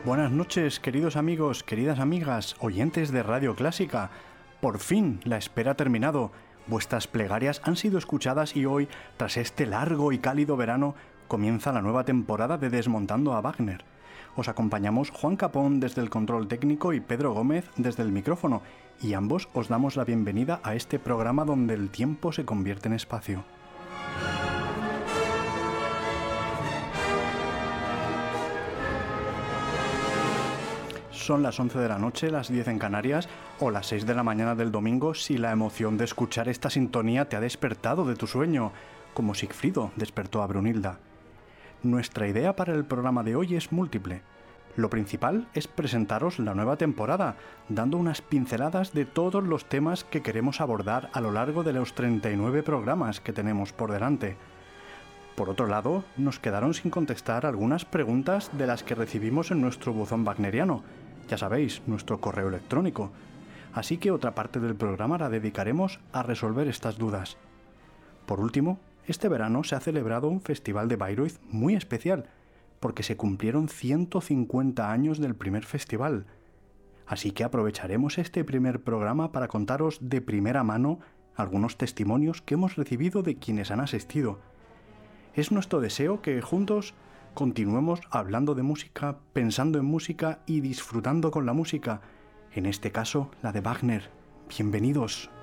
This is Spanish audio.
Buenas noches, queridos amigos, queridas amigas, oyentes de Radio Clásica. Por fin, la espera ha terminado. Vuestras plegarias han sido escuchadas y hoy, tras este largo y cálido verano, comienza la nueva temporada de Desmontando a Wagner. Os acompañamos Juan Capón desde el control técnico y Pedro Gómez desde el micrófono, y ambos os damos la bienvenida a este programa donde el tiempo se convierte en espacio. Son las 11 de la noche, las 10 en Canarias, o las 6 de la mañana del domingo si la emoción de escuchar esta sintonía te ha despertado de tu sueño, como Sigfrido despertó a Brunilda. Nuestra idea para el programa de hoy es múltiple. Lo principal es presentaros la nueva temporada, dando unas pinceladas de todos los temas que queremos abordar a lo largo de los 39 programas que tenemos por delante. Por otro lado, nos quedaron sin contestar algunas preguntas de las que recibimos en nuestro buzón wagneriano. Ya sabéis, nuestro correo electrónico. Así que otra parte del programa la dedicaremos a resolver estas dudas. Por último, este verano se ha celebrado un festival de Bayreuth muy especial, porque se cumplieron 150 años del primer festival. Así que aprovecharemos este primer programa para contaros de primera mano algunos testimonios que hemos recibido de quienes han asistido. Es nuestro deseo que juntos continuemos hablando de música, pensando en música y disfrutando con la música, en este caso la de Wagner. Bienvenidos.